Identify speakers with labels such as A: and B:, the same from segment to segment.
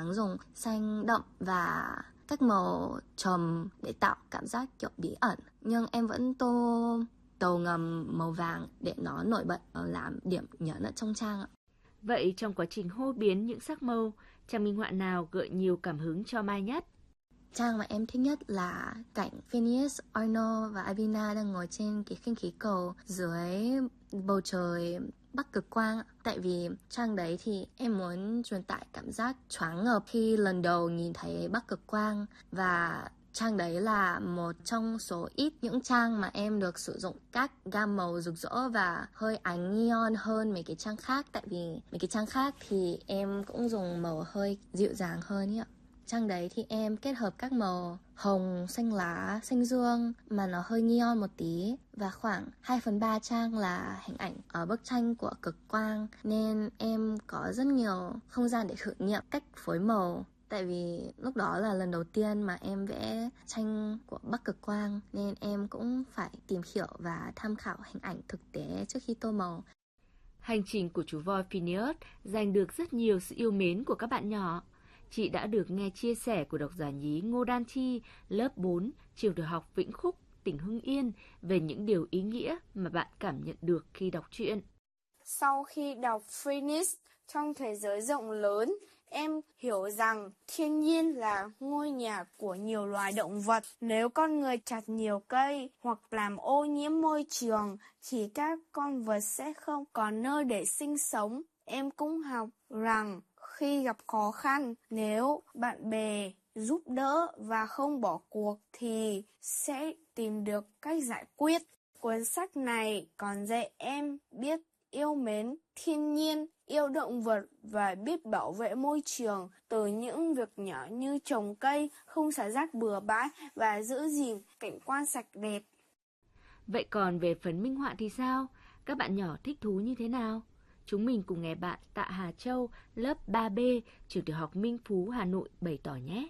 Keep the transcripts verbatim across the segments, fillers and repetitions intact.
A: gắng dùng xanh đậm và các màu trầm để tạo cảm giác kiểu bí ẩn. Nhưng em vẫn tô tàu ngầm màu vàng để nó nổi bật làm điểm nhấn ở trong trang ạ.
B: Vậy trong quá trình hô biến những sắc màu, trang minh họa nào gợi nhiều cảm hứng cho Mai nhất?
A: Trang mà em thích nhất là cảnh Phineas, Arnold và Ivina đang ngồi trên cái khinh khí cầu dưới bầu trời Bắc Cực Quang. Tại vì trang đấy thì em muốn truyền tải cảm giác choáng ngợp khi lần đầu nhìn thấy Bắc Cực Quang. Và trang đấy là một trong số ít những trang mà em được sử dụng các gam màu rực rỡ và hơi ánh neon hơn mấy cái trang khác. Tại vì mấy cái trang khác thì em cũng dùng màu hơi dịu dàng hơn ý ạ. Trang đấy thì em kết hợp các màu hồng, xanh lá, xanh dương mà nó hơi neon một tí. Và khoảng hai phần ba trang là hình ảnh ở bức tranh của cực quang. Nên em có rất nhiều không gian để thử nghiệm cách phối màu. Tại vì lúc đó là lần đầu tiên mà em vẽ tranh của Bắc Cực Quang. Nên em cũng phải tìm hiểu và tham khảo hình ảnh thực tế trước khi tô màu.
B: Hành trình của chú voi Phineas giành được rất nhiều sự yêu mến của các bạn nhỏ. Chị đã được nghe chia sẻ của độc giả nhí Ngô Đan Chi, lớp bốn, trường tiểu học Vĩnh Khúc, tỉnh Hưng Yên về những điều ý nghĩa mà bạn cảm nhận được khi đọc truyện.
C: Sau khi đọc Phineas trong thế giới rộng lớn, em hiểu rằng thiên nhiên là ngôi nhà của nhiều loài động vật. Nếu con người chặt nhiều cây hoặc làm ô nhiễm môi trường thì các con vật sẽ không còn nơi để sinh sống. Em cũng học rằng khi gặp khó khăn, nếu bạn bè giúp đỡ và không bỏ cuộc thì sẽ tìm được cách giải quyết. Cuốn sách này còn dạy em biết yêu mến thiên nhiên, yêu động vật và biết bảo vệ môi trường từ những việc nhỏ như trồng cây, không xả rác bừa bãi và giữ gìn cảnh quan sạch đẹp.
B: Vậy còn về phần minh họa thì sao? Các bạn nhỏ thích thú như thế nào? Chúng mình cùng nghe bạn Tạ Hà Châu, lớp ba B, trường tiểu học Minh Phú, Hà Nội bày tỏ nhé.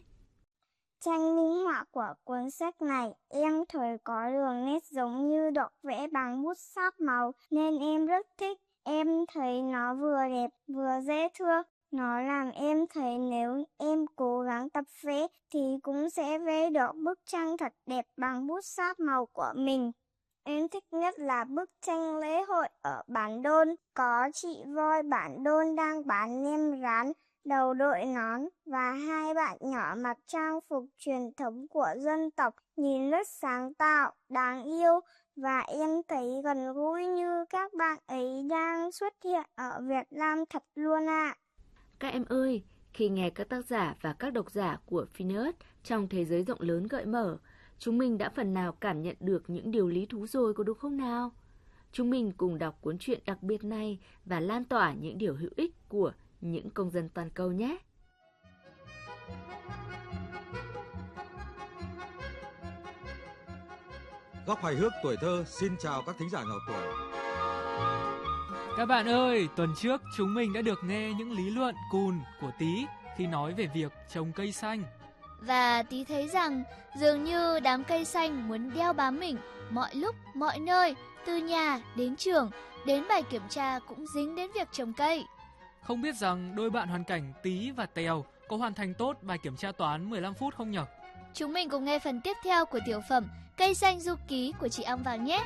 D: Tranh minh họa của cuốn sách này em thấy có đường nét giống như được vẽ bằng bút sáp màu nên em rất thích. Em thấy nó vừa đẹp vừa dễ thương. Nó làm em thấy nếu em cố gắng tập vẽ thì cũng sẽ vẽ được bức tranh thật đẹp bằng bút sáp màu của mình. Em thích nhất là bức tranh lễ hội ở Bản Đôn. Có chị voi Bản Đôn đang bán nem rán, đầu đội nón và hai bạn nhỏ mặc trang phục truyền thống của dân tộc nhìn rất sáng tạo, đáng yêu và em thấy gần gũi như các bạn ấy đang xuất hiện ở Việt Nam thật luôn ạ. À.
B: Các em ơi, khi nghe các tác giả và các độc giả của Phineas trong thế giới rộng lớn gợi mở, chúng mình đã phần nào cảm nhận được những điều lý thú rồi có đúng không nào? Chúng mình cùng đọc cuốn truyện đặc biệt này và lan tỏa những điều hữu ích của những công dân toàn cầu nhé!
E: Góc hài hước tuổi thơ xin chào các thính giả nhỏ tuổi.
F: Các bạn ơi, tuần trước chúng mình đã được nghe những lý luận cùn của Tí khi nói về việc trồng cây xanh.
G: Và Tí thấy rằng dường như đám cây xanh muốn đeo bám mình mọi lúc, mọi nơi, từ nhà đến trường, đến bài kiểm tra cũng dính đến việc trồng cây.
F: Không biết rằng đôi bạn hoàn cảnh Tí và Tèo có hoàn thành tốt bài kiểm tra toán mười lăm phút không nhỉ?
G: Chúng mình cùng nghe phần tiếp theo của tiểu phẩm Cây xanh du ký của chị Ong vào nhé!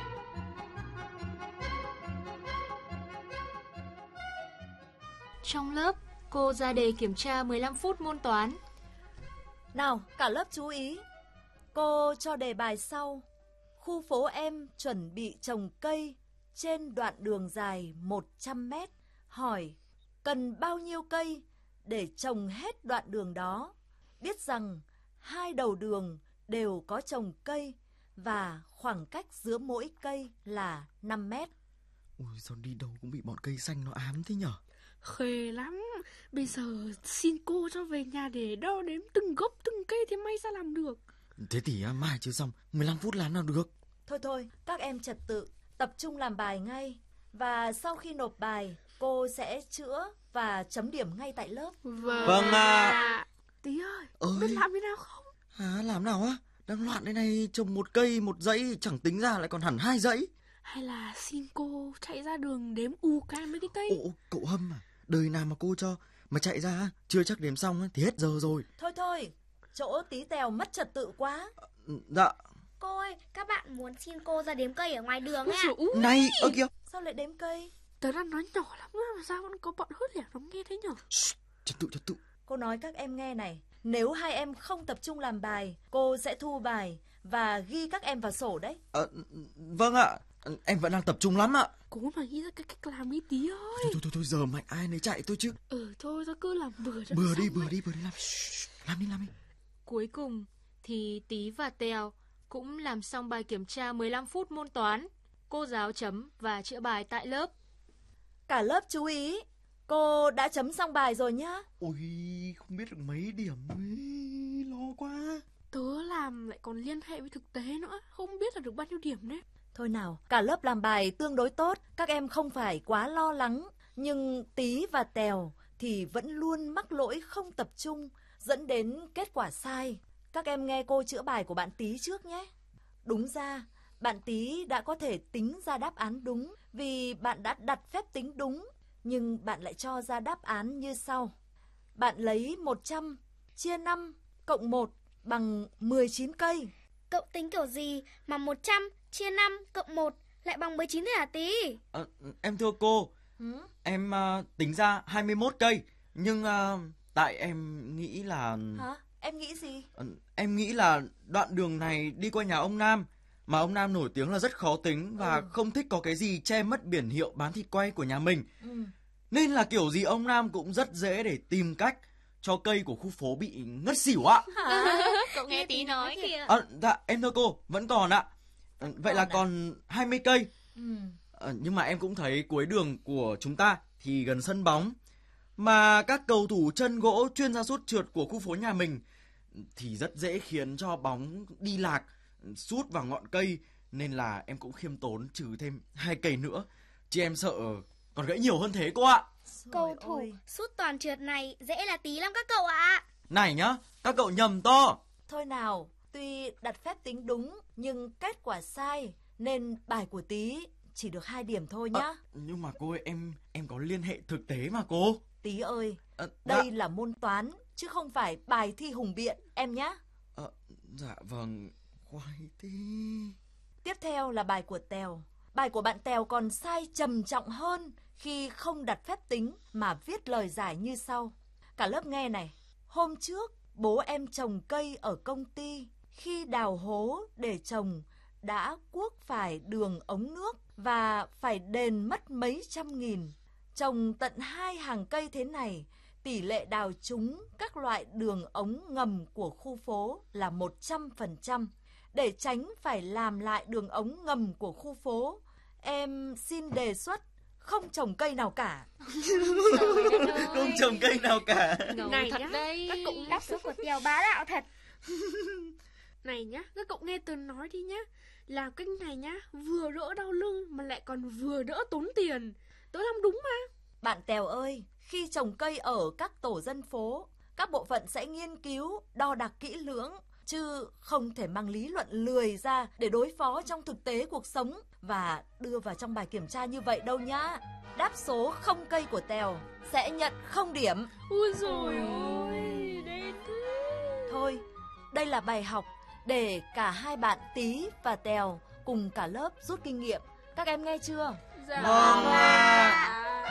H: Trong lớp, cô ra đề kiểm tra mười lăm phút môn toán.
I: Nào, cả lớp chú ý. Cô cho đề bài sau. Khu phố em chuẩn bị trồng cây trên đoạn đường dài một trăm mét. Hỏi, cần bao nhiêu cây để trồng hết đoạn đường đó? Biết rằng hai đầu đường đều có trồng cây và khoảng cách giữa mỗi cây là năm mét.
J: Ui, sao đi đâu cũng bị bọn cây xanh nó ám thế nhở?
K: Khề lắm. Bây giờ xin cô cho về nhà để đo đếm từng gốc từng cây thì may ra làm được.
J: Thế thì mai chưa xong, mười lăm phút làm nào được.
I: Thôi thôi, các em trật tự, tập trung làm bài ngay. Và sau khi nộp bài, cô sẽ chữa và chấm điểm ngay tại lớp.
K: Vâng,
E: vâng à.
K: Tí ơi,
J: ơi,
K: biết làm thế nào không?
J: Hả, làm nào á? Đang loạn đây này, trồng một cây một dãy chẳng tính ra lại còn hẳn hai dãy.
K: Hay là xin cô chạy ra đường đếm ù cái mấy cái cây?
J: Ồ, cậu Hâm à, đời nào mà cô cho mà chạy ra chưa chắc đếm xong thì hết giờ rồi.
I: Thôi thôi, chỗ Tí Tèo mất trật tự quá.
J: Dạ.
L: Cô ơi, các bạn muốn xin cô ra đếm cây ở ngoài đường ấy ạ.
J: Này, ơ kìa.
I: Sao lại đếm cây?
K: Tớ đang nói nhỏ lắm mà sao vẫn có bọn hớt lẻo nó nghe thấy nhở?
J: Trật tự, trật tự.
I: Cô nói các em nghe này, nếu hai em không tập trung làm bài, cô sẽ thu bài và ghi các em vào sổ đấy.
J: Ờ, vâng ạ, em vẫn đang tập trung lắm ạ.
K: Cố mà nghĩ ra cái cách làm ý Tí ơi.
J: Thôi thôi thôi, thôi giờ mạnh ai nấy chạy tôi chứ.
K: Ừ thôi tao cứ làm bừa cho
J: Bừa đi, bừa đi, bừa đi làm. Làm đi, làm đi.
H: Cuối cùng thì Tí và Tèo cũng làm xong bài kiểm tra mười lăm phút môn toán. Cô giáo chấm và chữa bài tại lớp.
I: Cả lớp chú ý, cô đã chấm xong bài rồi nhá.
J: Ôi, không biết được mấy điểm ấy, lo quá.
K: Tớ làm lại còn liên hệ với thực tế nữa, không biết là được bao nhiêu điểm đấy.
I: Thôi nào, cả lớp làm bài tương đối tốt, các em không phải quá lo lắng. Nhưng Tí và Tèo thì vẫn luôn mắc lỗi không tập trung, dẫn đến kết quả sai. Các em nghe cô chữa bài của bạn Tí trước nhé. Đúng ra, bạn Tí đã có thể tính ra đáp án đúng vì bạn đã đặt phép tính đúng. Nhưng bạn lại cho ra đáp án như sau. Bạn lấy một trăm chia năm cộng một bằng mười chín cây.
L: Cậu tính kiểu gì mà một trăm chia năm cộng một lại bằng mười chín thế hả Tí?
J: À, em thưa cô, ừ? em uh, tính ra hai mươi mốt cây. Nhưng uh, tại em nghĩ là...
I: Hả? Em nghĩ gì?
J: Uh, em nghĩ là đoạn đường này đi qua nhà ông Nam. Mà ông Nam nổi tiếng là rất khó tính và ừ. không thích có cái gì che mất biển hiệu bán thịt quay của nhà mình. Ừ. Nên là kiểu gì ông Nam cũng rất dễ để tìm cách cho cây của khu phố bị ngất xỉu ạ.
H: Hả? Cậu nghe Tí nói kìa.
J: À, dạ, em thưa cô, vẫn còn ạ. À, vậy còn là à? Còn hai mươi cây. Ừ. À, nhưng mà em cũng thấy cuối đường của chúng ta thì gần sân bóng. Mà các cầu thủ chân gỗ chuyên ra sút trượt của khu phố nhà mình thì rất dễ khiến cho bóng đi lạc, sút vào ngọn cây. Nên là em cũng khiêm tốn trừ thêm hai cây nữa. Chứ em sợ còn gãy nhiều hơn thế cô ạ.
L: Cầu thủ sút toàn trượt này dễ là Tí lắm các cậu ạ.
J: Này nhá, các cậu nhầm to.
I: Thôi nào, tuy đặt phép tính đúng nhưng kết quả sai nên bài của Tí chỉ được hai điểm thôi nhá. À,
J: nhưng mà cô ơi, em em có liên hệ thực tế mà cô.
I: Tí ơi, à, đây đã... là môn toán chứ không phải bài thi hùng biện em nhá.
J: À, dạ vâng, khoai tí.
I: Tiếp theo là bài của Tèo. Bài của bạn Tèo còn sai trầm trọng hơn khi không đặt phép tính mà viết lời giải như sau. Cả lớp nghe này. Hôm trước, bố em trồng cây ở công ty. Khi đào hố để trồng, đã cuốc phải đường ống nước và phải đền mất mấy trăm nghìn. Trồng tận hai hàng cây thế này, tỷ lệ đào trúng các loại đường ống ngầm của khu phố là một trăm phần trăm. Để tránh phải làm lại đường ống ngầm của khu phố, em xin đề xuất không trồng cây nào cả.
J: Không trồng cây nào cả.
H: Ngầu
K: này
H: thật
K: nhá,
H: đấy.
L: Các cậu đáp số của Tèo bá đạo thật.
K: Này nhá, các cậu nghe Tớ nói đi nhá. Làm cách này nhá, vừa đỡ đau lưng mà lại còn vừa đỡ tốn tiền. Tớ làm đúng mà.
I: Bạn Tèo ơi, khi trồng cây ở các tổ dân phố, các bộ phận sẽ nghiên cứu, đo đạc kỹ lưỡng, chứ không thể mang lý luận lười ra để đối phó trong thực tế cuộc sống và đưa vào trong bài kiểm tra như vậy đâu nhá. Đáp số không cây của Tèo sẽ nhận không điểm.
K: Ôi dồi ôi, đen thế.
I: Thôi, đây là bài học để cả hai bạn Tí và Tèo cùng cả lớp rút kinh nghiệm. Các em nghe chưa?
K: Dạ.
J: Vâng ạ.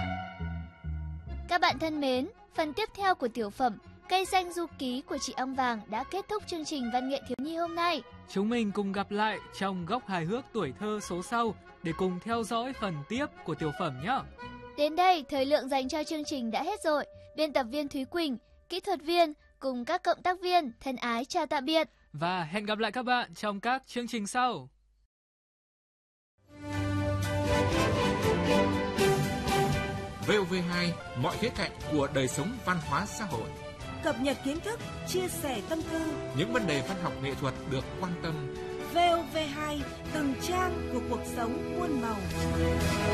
G: Các bạn thân mến, phần tiếp theo của tiểu phẩm Cây xanh du ký của chị Ong Vàng đã kết thúc chương trình văn nghệ thiếu nhi hôm nay.
F: Chúng mình cùng gặp lại trong góc hài hước tuổi thơ số sau để cùng theo dõi phần tiếp của tiểu phẩm nhé.
G: Đến đây, thời lượng dành cho chương trình đã hết rồi. Biên tập viên Thúy Quỳnh, kỹ thuật viên cùng các cộng tác viên thân ái chào tạm biệt.
F: Và hẹn gặp lại các bạn trong các chương trình sau.
M: vê o vê hai, mọi khía cạnh của đời sống văn hóa xã hội.
I: Cập nhật kiến thức, chia sẻ tâm tư.
M: Những vấn đề văn học nghệ thuật được quan tâm.
I: vê o vê hai, từng trang của cuộc sống muôn màu.